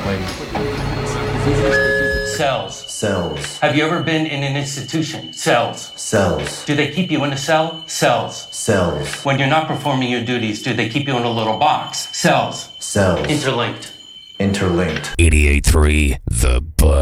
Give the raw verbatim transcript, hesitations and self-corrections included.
Explain. Cells. Cells. Have you ever been in an institution? Cells. Cells. Do they keep you in a cell? Cells. Cells. When you're not performing your duties, do they keep you in a little box? Cells. Cells. Interlinked. Interlinked. eighty-eight point three The Buzz.